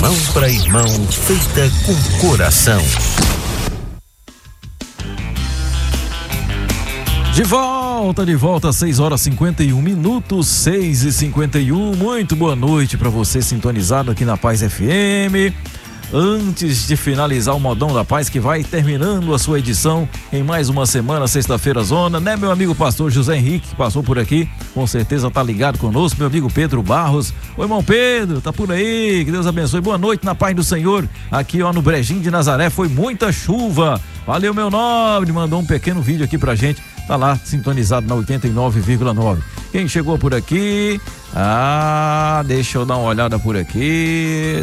irmão para irmão, feita com coração. De volta, 6 horas 51 minutos, 6h51. Muito boa noite para você sintonizado aqui na Paz FM. Antes de finalizar o Modão da Paz, que vai terminando a sua edição em mais uma semana, sexta-feira zona, né, meu amigo pastor José Henrique, que passou por aqui, com certeza tá ligado conosco, meu amigo Pedro Barros. Ô irmão Pedro, tá por aí, que Deus abençoe. Boa noite na paz do Senhor. Aqui ó, no Brejinho de Nazaré foi muita chuva. Valeu, meu nobre, mandou um pequeno vídeo aqui pra gente. Tá lá, sintonizado na 89,9. Quem chegou por aqui? Deixa eu dar uma olhada por aqui.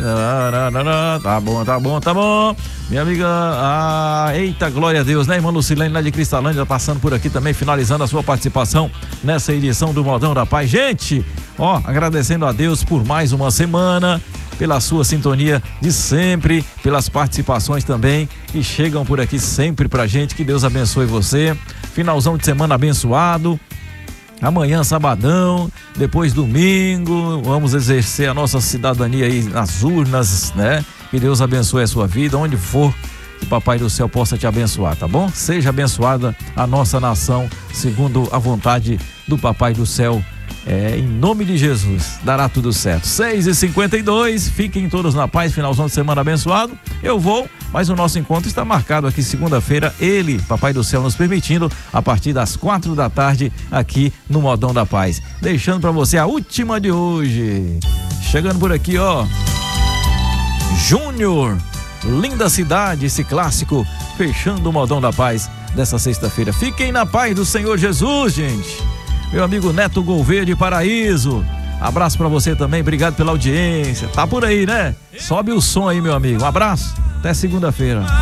Tá bom. Minha amiga, eita, glória a Deus, né? Irmã Lucilene lá de Cristalândia, passando por aqui também, finalizando a sua participação nessa edição do Modão da Paz. Gente, ó, agradecendo a Deus por mais uma semana, pela sua sintonia de sempre, pelas participações também que chegam por aqui sempre pra gente. Que Deus abençoe você. Finalzão de semana abençoado. Amanhã, sabadão, depois domingo, vamos exercer a nossa cidadania aí nas urnas, né? Que Deus abençoe a sua vida, onde for, que Papai do Céu possa te abençoar, tá bom? Seja abençoada a nossa nação, segundo a vontade do Papai do Céu. Em nome de Jesus, dará tudo certo. 6h52, fiquem todos na paz, finalzão de semana abençoado. Eu vou, mas o nosso encontro está marcado aqui segunda-feira, ele, Papai do Céu, nos permitindo, a partir das 4 da tarde, aqui no Modão da Paz. Deixando para você a última de hoje. Chegando por aqui, ó, Júnior, Linda Cidade, esse clássico, fechando o Modão da Paz dessa sexta-feira. Fiquem na paz do Senhor Jesus, gente. Meu amigo Neto Gouveia de Paraíso, abraço pra você também, obrigado pela audiência. Tá por aí, né? Sobe o som aí, meu amigo. Um abraço, até segunda-feira.